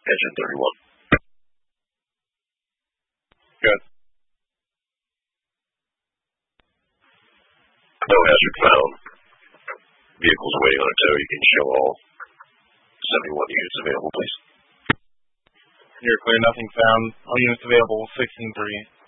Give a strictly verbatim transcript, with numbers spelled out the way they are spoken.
Engine thirty-one. Good. No hazard found. Vehicles waiting on a tow. You can show all seventy-one units available, please. You're clear. Nothing found. All units available. sixteen three.